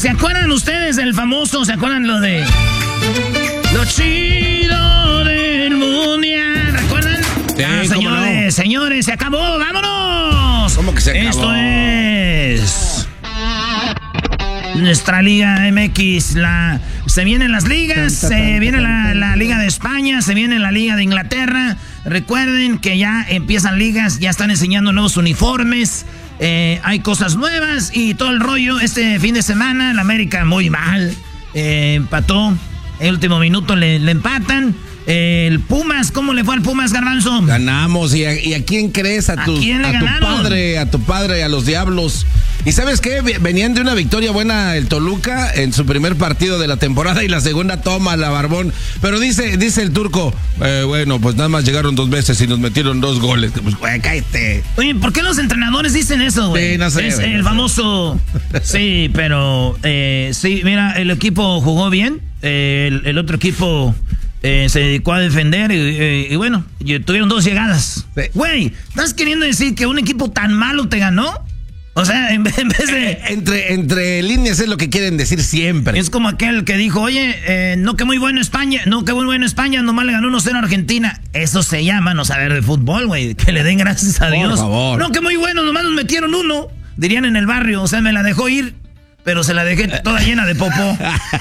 ¿Se acuerdan ustedes del famoso? ¿Se acuerdan lo de lo chido del mundial? ¿Recuerdan? Sí, señores, señores, se acabó, vámonos. ¿Cómo que se acabó? Esto es nuestra Liga MX. Se vienen las ligas, se viene la Liga de España, se viene la Liga de Inglaterra. Recuerden que ya empiezan ligas, ya están enseñando nuevos uniformes. Hay cosas nuevas y todo el rollo. Este fin de semana el América muy mal, empató, el último minuto le empatan. El Pumas, ¿cómo le fue al Pumas, Garbanzo? Ganamos. ¿Y a quién crees? ¿A tu padre, a los Diablos? ¿Y sabes qué? Venían de una victoria buena el Toluca en su primer partido de la temporada y la segunda toma la Barbón. Pero dice el turco, bueno, pues nada más llegaron 2 veces y nos metieron 2 goles. Pues, güey, cállate. Oye, ¿por qué los entrenadores dicen eso, güey? Sí, no sé. Es el famoso... Sí, pero... sí, mira, el equipo jugó bien. El otro equipo... se dedicó a defender y bueno, tuvieron 2 llegadas. Güey, ¿estás queriendo decir que un equipo tan malo te ganó? O sea, en vez de... Entre líneas es lo que quieren decir siempre. Es como aquel que dijo, oye, no que muy bueno España, nomás le ganó 1-0 a Argentina. Eso se llama no saber de fútbol, güey. Que le den gracias a Dios. Por favor. No que muy bueno, nomás nos metieron 1. Dirían en el barrio, o sea, me la dejó ir, pero se la dejé toda llena de popó.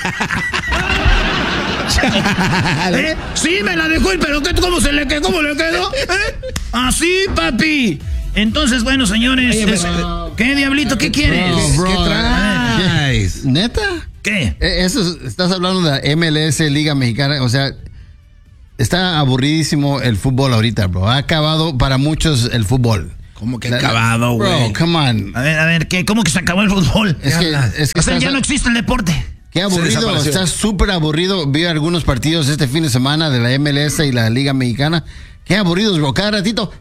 Sí, me la dejó ir, pero ¿cómo le quedó? Así, papi. Entonces, bueno, señores, ¿qué diablito? ¿Qué quieres? ¿Qué traes? ¿Neta? ¿Qué? Eso, estás hablando de la MLS, Liga Mexicana, o sea, está aburridísimo el fútbol ahorita, bro. Ha acabado para muchos el fútbol. ¿Cómo que ha acabado, güey? Bro, come on. A ver, ¿cómo que se acabó el fútbol? Es que o sea, ya no existe el deporte. Qué aburrido, está súper aburrido. Vi algunos partidos este fin de semana de la MLS y la Liga Mexicana. Qué aburridos, bro. Cada ratito.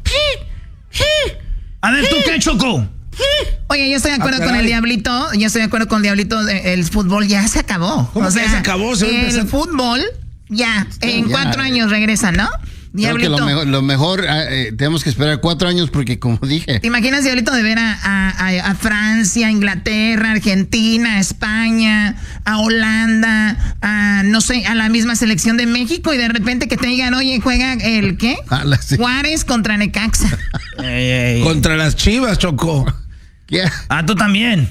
A ver, ¿tú qué, Choco? Oye, yo estoy de acuerdo con el Diablito. Yo estoy de acuerdo con el Diablito. El fútbol ya se acabó. ¿Cómo que se acabó? El fútbol ya. En 4 años regresa, ¿no? Diablito. Creo que lo mejor tenemos que esperar 4 años porque, como dije... ¿Te imaginas, Diablito, de ver a Francia, Inglaterra, Argentina, España, a Holanda, no sé, a la misma selección de México y de repente que te digan, oye, juega el ¿qué? Sí. Juárez contra Necaxa. Contra las Chivas, Choco. ¿Qué? Tú también.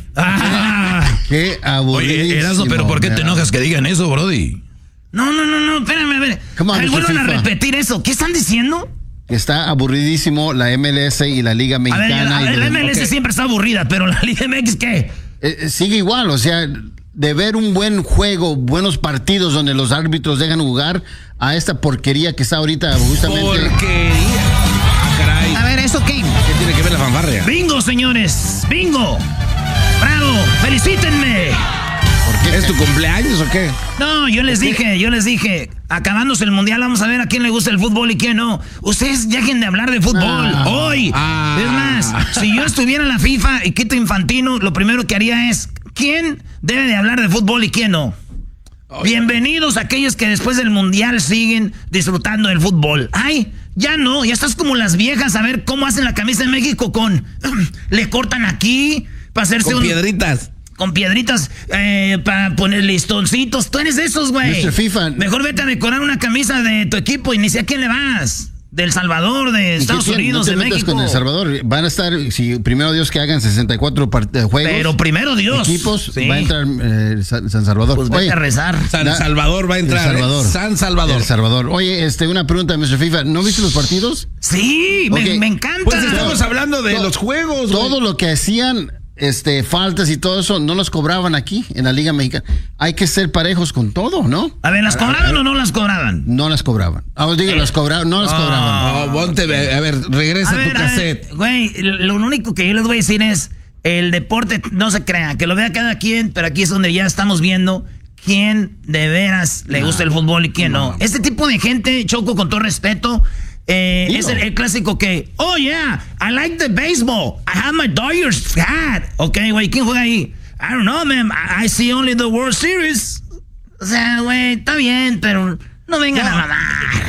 Qué aburrido. Oye, Erasmo, pero ¿por qué te enojas que digan eso, brody? No, espérame, a ver. Vuelvan a repetir eso. ¿Qué están diciendo? Está aburridísimo la MLS y la Liga Mexicana. A ver, la MLS siempre está aburrida, pero la Liga MX, ¿qué? Sigue igual, o sea, de ver un buen juego, buenos partidos donde los árbitros dejan jugar, a esta porquería que está ahorita justamente. Porquería. Caray. A ver, ¿eso qué? ¿Qué tiene que ver la fanfarria? ¡Bingo, señores! ¡Bingo! ¡Bravo! ¡Felicítenme! ¿Es tu cumpleaños o qué? No, yo les dije, acabándose el mundial, vamos a ver a quién le gusta el fútbol y quién no. Ustedes dejen de hablar de fútbol, hoy. Es más, si yo estuviera en la FIFA y Quito Infantino, lo primero que haría es, ¿quién debe de hablar de fútbol y quién no? Bienvenidos a aquellos que después del mundial siguen disfrutando del fútbol. Ay, ya no, ya estás como las viejas a ver cómo hacen la camisa en México le cortan aquí para hacerse con piedritas. Con piedritas para poner listoncitos. Tú eres de esos, güey. Mr. FIFA. Mejor vete a decorar una camisa de tu equipo y ni sé a quién le vas. Del Salvador, de Estados Unidos, de México. Con El Salvador. Van a estar, si primero Dios que hagan 64 juegos. Pero primero Dios. Equipos, sí. va a entrar San Salvador. Pues vete a rezar. San Salvador va a entrar. San Salvador. El Salvador. Oye, una pregunta, Mr. FIFA. ¿No viste los partidos? Sí, okay. me encanta. Pues estamos hablando de los juegos. Todo lo que hacían... faltas y todo eso, no los cobraban aquí en la Liga Mexicana. Hay que ser parejos con todo, ¿no? A ver, ¿las cobraban o no las cobraban? No las cobraban. Os digo, las cobraban, no las cobraban. Ponte, a ver, regresa tu cassette. Güey, lo único que yo les voy a decir es, el deporte, no se crea, que lo vea cada quien, pero aquí es donde ya estamos viendo quién de veras le gusta el fútbol y quién no. Este tipo de gente, Choco, con todo respeto, es el clásico que, oh yeah, I like the baseball. I have my Dodgers hat. Ok, güey, ¿quién juega ahí? I don't know, man. I see only the World Series. O sea, güey, está bien, pero no vengan a mamar.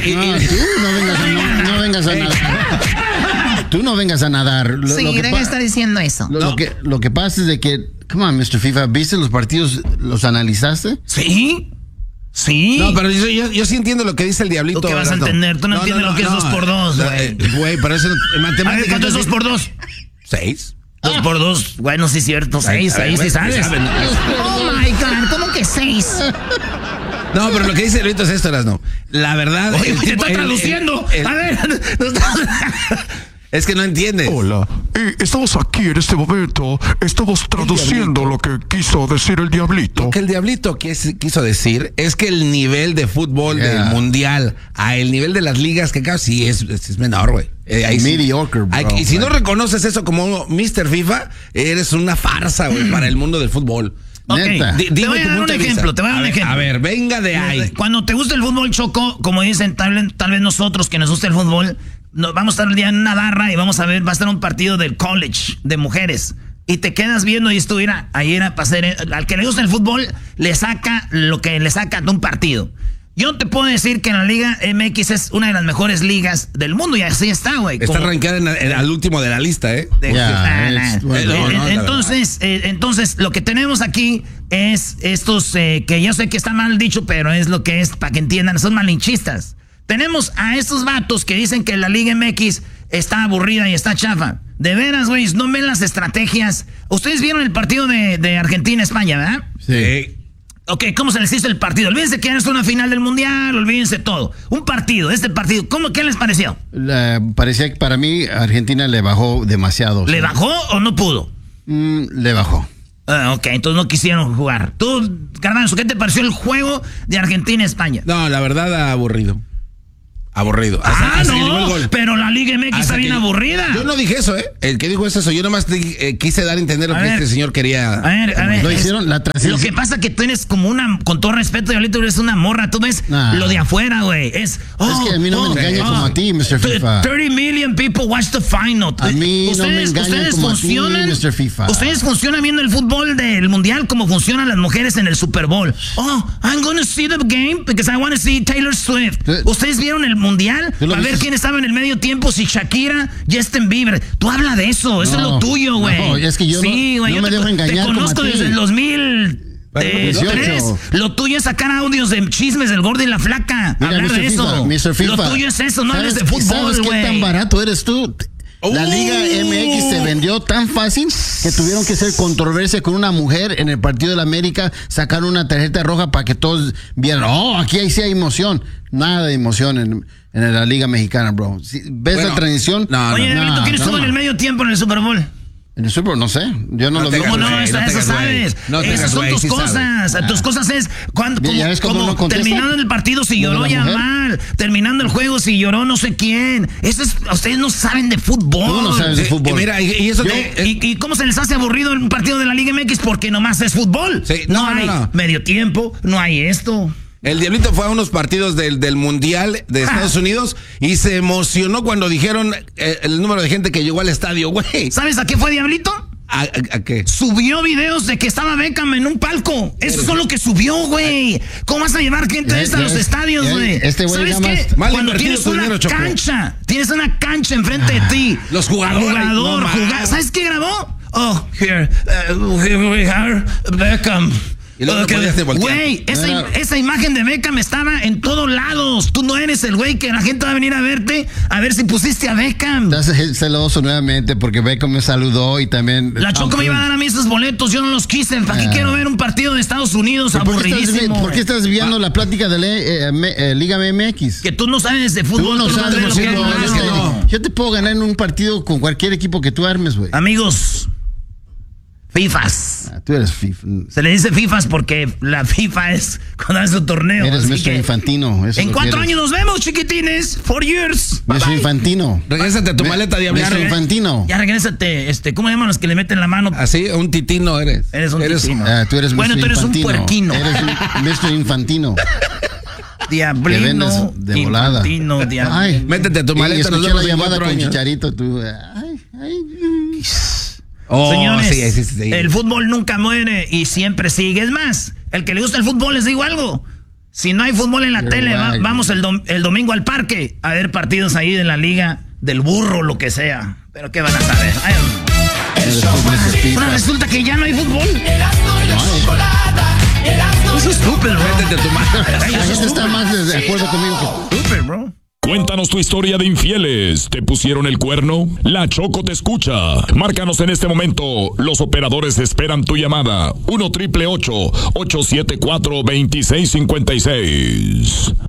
No vengas a nadar. Tú no vengas a nadar. Sí, deja de estar diciendo eso. Lo que pasa es de que Come on, Mr. FIFA, ¿viste los partidos? ¿Los analizaste? Sí. Sí. No, pero yo sí entiendo lo que dice el Diablito. ¿Tú qué vas a entender? Tú no entiendes lo que es 2x2, güey. Güey, pero eso en matemáticas. A ver, ¿cuánto es 2x2? 6. 2x2. Bueno, sí es cierto. 6, ahí sí sabes. Oh my God, ¿cómo que 6? No, pero lo que dice el Diablito es esto, Erasno. La verdad. Oye, te está traduciendo. A ver. Es que no entiende. Hola, estamos aquí en este momento, estamos traduciendo lo que quiso decir el Diablito. Lo que el Diablito quiso decir es que el nivel de fútbol del mundial a el nivel de las ligas que casi es menor, güey. Mediocre, bro. Y si no reconoces eso como Mr. FIFA, eres una farsa, güey, para el mundo del fútbol. Okay. Te voy a dar un ejemplo, A ver, venga de ahí. Cuando te gusta el fútbol, Choco, como dicen tal vez nosotros que nos gusta el fútbol, vamos a estar el día en una barra y vamos a ver, va a estar un partido del college de mujeres. Y te quedas viendo y esto, mira, ahí era para hacer, al que le gusta el fútbol, le saca lo que le saca de un partido. Yo te puedo decir que la Liga MX es una de las mejores ligas del mundo y así está, güey. Está rankeada al último de la lista, ¿eh? Entonces, lo que tenemos aquí es estos, que yo sé que está mal dicho, pero es lo que es, para que entiendan, son malinchistas. Tenemos a estos vatos que dicen que la Liga MX está aburrida y está chafa. De veras, güey, no ven las estrategias. Ustedes vieron el partido de Argentina-España, ¿verdad? Sí. Ok, ¿cómo se les hizo el partido? Olvídense que es una final del Mundial, olvídense todo. Un partido, ¿qué les pareció? Parecía que para mí Argentina le bajó demasiado. ¿Le bajó o no pudo? Le bajó. Ok, entonces no quisieron jugar. Tú, Garbanzo, ¿qué te pareció el juego de Argentina-España? No, la verdad, aburrido. Aburrido. Pero la Liga MX está bien aburrida. Yo no dije eso, ¿eh? El que dijo es eso. Yo nomás quise dar a entender lo que este señor quería. A ver. Lo hicieron la transición. Lo que pasa que tú eres como con todo respeto, Diablito, eres una morra. Tú ves lo de afuera, güey. Es que a mí no me engaña como a ti, Mr. FIFA. 30 million people watch the final. A mí no me engañan como a ti, Mr. FIFA. Ustedes funcionan viendo el fútbol del Mundial como funcionan las mujeres en el Super Bowl. I'm gonna see the game because I want to see Taylor Swift. Ustedes vieron el Mundial a ver quién estaba en el medio tiempo, si Shakira, Justin Bieber. Tú habla de eso, eso es lo tuyo, güey. No, es que yo no me dejo engañar. Te conozco desde el 2003. Lo tuyo es sacar audios de chismes del gordo y la flaca. Mira, hablar de eso. Mr. FIFA. Lo tuyo es eso, no eres de fútbol, ¿sabes qué tan barato eres tú? La Liga MX se vendió tan fácil que tuvieron que hacer controversia con una mujer en el partido de la América, sacar una tarjeta roja para que todos vieran, aquí sí hay emoción. Nada de emoción en la Liga Mexicana, bro. ¿Ves la transición? Oye, ¿quién estuvo en el medio tiempo en el Super Bowl? En el Super Bowl, no sé. Yo no lo digo. ¿Cómo no? Eso sabes. Esas son tus cosas. Tus cosas es como terminando el partido si lloró Yamal, terminando el juego si lloró no sé quién. Ustedes no saben de fútbol. Tú no sabes de fútbol. Mira, ¿Y cómo se les hace aburrido un partido de la Liga MX? Porque nomás es fútbol. Sí, no hay medio tiempo, no hay esto. El Diablito fue a unos partidos del Mundial de Estados Unidos y se emocionó cuando dijeron el número de gente que llegó al estadio, güey. ¿Sabes a qué fue, Diablito? ¿A qué? Subió videos de que estaba Beckham en un palco. Eso es lo que subió, güey. ¿Cómo vas a llevar gente a los estadios, güey? ¿Sabes qué? Cuando tienes una cancha enfrente de ti. Los jugadores. ¿Sabes qué grabó? Here we are, Beckham. Güey, esa imagen de Beckham estaba en todos lados. Tú no eres el güey que la gente va a venir a verte a ver si pusiste a Beckham. Estás celoso nuevamente porque Beckham me saludó y también... La Choco me iba a dar a mí esos boletos, yo no los quise. ¿Para qué quiero ver un partido de Estados Unidos aburridísimo? ¿Por qué estás viendo la plática de la Liga MX? Que tú no sabes de fútbol. Tú no sabes de fútbol. Yo te puedo ganar en un partido con cualquier equipo que tú armes, güey. Amigos, FIFAs. Tú eres FIFA. Se le dice FIFAs porque la FIFA es cuando hace su torneo. Eres Mr. Infantino. En 4 años nos vemos, chiquitines. 4 years. Mr. Infantino. Regrésate a tu maleta, Diablito. Mr. Infantino. Ya regrésate. ¿Cómo llaman los que le meten la mano? Así, un titino eres. Eres un titino. Tú eres bueno, tú eres Infantino. Un puerquino. Eres un Mr. Infantino. Diablino. De volada. Infantino, Ay, métete a tu maleta. Nos vemos la llamada con Chicharito. Tú. Señores, sí. El fútbol nunca muere y siempre sigue. Es más, el que le gusta el fútbol, les digo algo. Si no hay fútbol en la tele, vamos el domingo al parque a ver partidos ahí de la liga del burro, lo que sea. Pero ¿qué van a saber? Ahora resulta que ya no hay fútbol. Eso es estúpido, bro. Métete tu mano. La gente está más de acuerdo conmigo. Estúpido, bro. Cuéntanos tu historia de infieles. ¿Te pusieron el cuerno? La Choco te escucha. Márcanos en este momento. Los operadores esperan tu llamada. 1-888-874-2656.